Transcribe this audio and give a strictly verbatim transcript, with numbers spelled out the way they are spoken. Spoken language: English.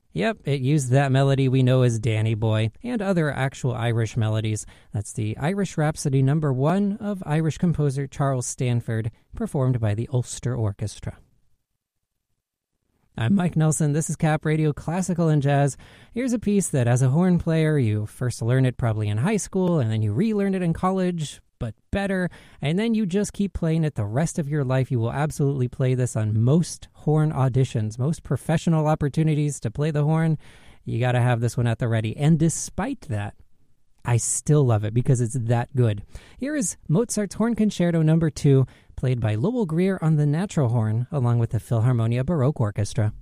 Yep, it used that melody we know as Danny Boy and other actual Irish melodies. That's the Irish Rhapsody number one of Irish composer Charles Stanford, performed by the Ulster Orchestra. I'm Mike Nelson. This is Cap Radio Classical and Jazz. Here's a piece that as a horn player, you first learn it probably in high school, and then you relearn it in college, but better, and then you just keep playing it the rest of your life. You will absolutely play this on most horn auditions, most professional opportunities to play the horn. You got to have this one at the ready. And despite that, I still love it because it's that good. Here is Mozart's Horn Concerto number two, played by Lowell Greer on the natural horn, along with the Philharmonia Baroque Orchestra.